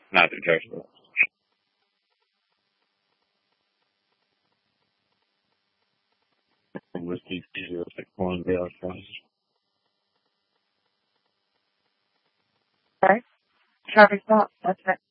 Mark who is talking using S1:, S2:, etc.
S1: Not detectable. Whiskey, like cornbread,
S2: Okay. Traffic stop. That's it.